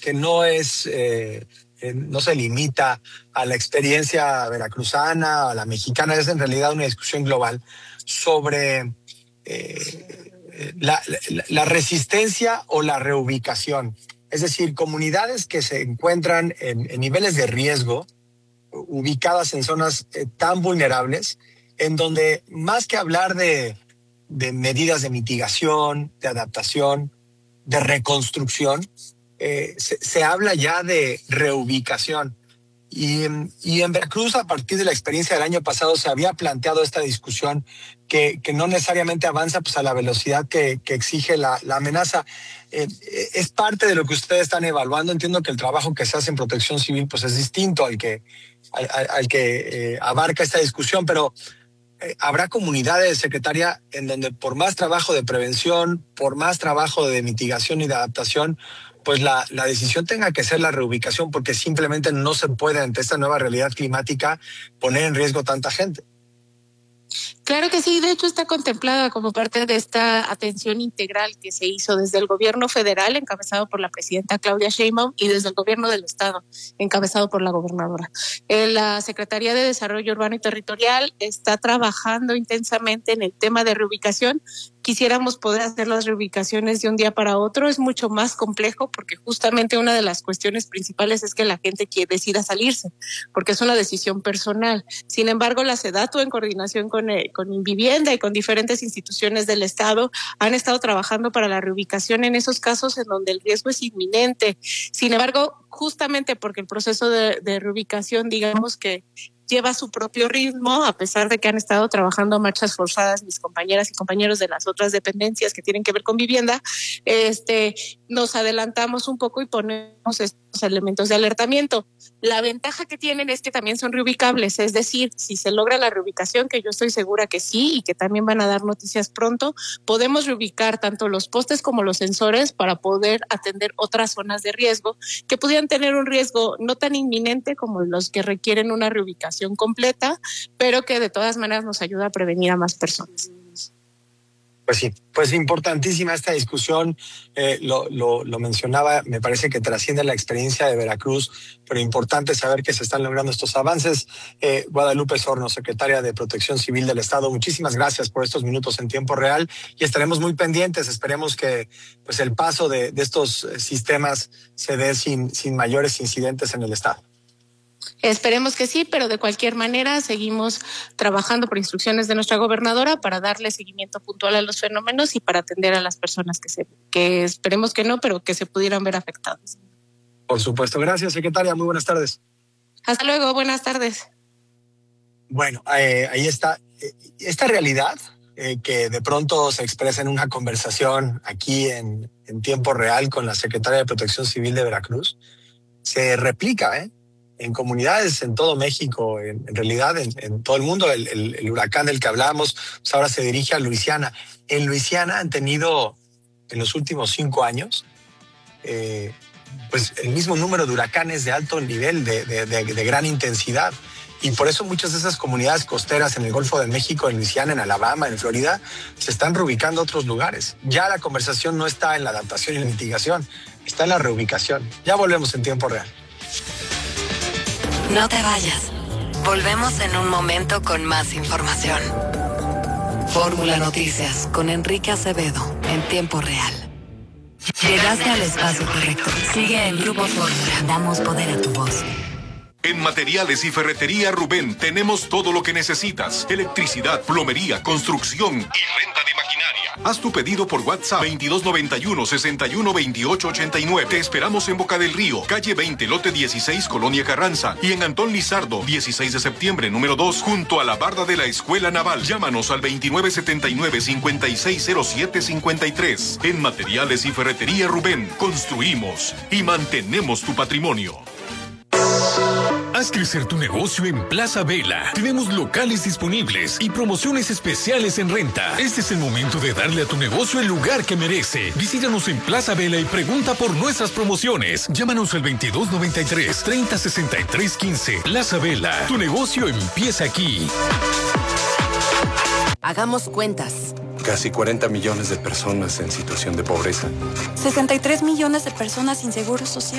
que no no se limita a la experiencia veracruzana, a la mexicana, es en realidad una discusión global sobre la resistencia o la reubicación. Es decir, comunidades que se encuentran en niveles de riesgo, ubicadas en zonas tan vulnerables, en donde más que hablar de medidas de mitigación, de adaptación, de reconstrucción, se habla ya de reubicación. Y en Veracruz, a partir de la experiencia del año pasado, se había planteado esta discusión que no necesariamente avanza pues, a la velocidad que exige la amenaza. Es parte de lo que ustedes están evaluando. Entiendo que el trabajo que se hace en Protección Civil pues, es distinto al que abarca esta discusión, pero habrá comunidades, secretaria, en donde por más trabajo de prevención, por más trabajo de mitigación y de adaptación, pues la decisión tenga que ser la reubicación, porque simplemente no se puede, ante esta nueva realidad climática, poner en riesgo tanta gente. Claro que sí, de hecho está contemplada como parte de esta atención integral que se hizo desde el gobierno federal, encabezado por la presidenta Claudia Sheinbaum, y desde el gobierno del estado, encabezado por la gobernadora. La Secretaría de Desarrollo Urbano y Territorial está trabajando intensamente en el tema de reubicación. Quisiéramos poder hacer las reubicaciones de un día para otro, es mucho más complejo porque justamente una de las cuestiones principales es que la gente decida salirse, porque es una decisión personal. Sin embargo, la SEDATU, en coordinación con Invivienda y con diferentes instituciones del Estado, han estado trabajando para la reubicación en esos casos en donde el riesgo es inminente. Sin embargo, justamente porque el proceso de reubicación, digamos que lleva su propio ritmo, a pesar de que han estado trabajando a marchas forzadas mis compañeras y compañeros de las otras dependencias que tienen que ver con vivienda, nos adelantamos un poco y ponemos estos elementos de alertamiento. La ventaja que tienen es que también son reubicables, es decir, si se logra la reubicación, que yo estoy segura que sí y que también van a dar noticias pronto, podemos reubicar tanto los postes como los sensores para poder atender otras zonas de riesgo que pudieran tener un riesgo no tan inminente como los que requieren una reubicación completa, pero que de todas maneras nos ayuda a prevenir a más personas. Pues sí, pues importantísima esta discusión, lo mencionaba, me parece que trasciende la experiencia de Veracruz, pero importante saber que se están logrando estos avances. Guadalupe Sorno, secretaria de Protección Civil del Estado, muchísimas gracias por estos minutos en tiempo real y estaremos muy pendientes. Esperemos que pues, el paso de estos sistemas se dé sin mayores incidentes en el Estado. Esperemos que sí, pero de cualquier manera seguimos trabajando por instrucciones de nuestra gobernadora para darle seguimiento puntual a los fenómenos y para atender a las personas que esperemos que no, pero que se pudieran ver afectadas. Por supuesto. Gracias, secretaria. Muy buenas tardes. Hasta luego. Buenas tardes. Bueno, ahí está. Esta realidad que de pronto se expresa en una conversación aquí en tiempo real con la secretaria de Protección Civil de Veracruz, se replica, en comunidades en todo México, en realidad en todo el mundo. El huracán del que hablamos pues ahora se dirige a Luisiana. En Luisiana han tenido en los últimos 5 años pues el mismo número de huracanes de alto nivel, de gran intensidad. Y por eso muchas de esas comunidades costeras en el Golfo de México, en Luisiana, en Alabama, en Florida, se están reubicando a otros lugares. Ya la conversación no está en la adaptación y la mitigación, está en la reubicación. Ya volvemos en tiempo real. No te vayas. Volvemos en un momento con más información. Fórmula Noticias con Enrique Acevedo en tiempo real. Llegaste al espacio correcto. Sigue en Grupo Fórmula. Damos poder a tu voz. En Materiales y Ferretería Rubén tenemos todo lo que necesitas. Electricidad, plomería, construcción y renta de maquinaria. Haz tu pedido por WhatsApp 2291-612889. Te esperamos en Boca del Río, calle 20, lote 16, Colonia Carranza. Y en Antón Lizardo, 16 de septiembre, número 2, junto a la barda de la Escuela Naval. Llámanos al 2979-560753. En Materiales y Ferretería Rubén, construimos y mantenemos tu patrimonio. Haz crecer tu negocio en Plaza Vela. Tenemos locales disponibles y promociones especiales en renta. Este es el momento de darle a tu negocio el lugar que merece. Visítanos en Plaza Vela y pregunta por nuestras promociones. Llámanos al 2293-306315. Plaza Vela, tu negocio empieza aquí. Hagamos cuentas. Casi 40 millones de personas en situación de pobreza. 63 millones de personas sin seguro social.